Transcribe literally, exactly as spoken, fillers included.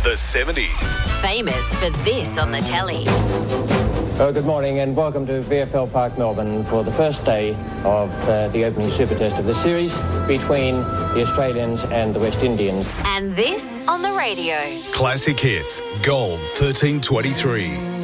The seventies. Famous for this on the telly. Oh, good morning and welcome to V F L Park, Melbourne for the first day of uh, the opening Super Test of the series between the Australians and the West Indians. And this on the radio. Classic Hits, Gold thirteen twenty-three.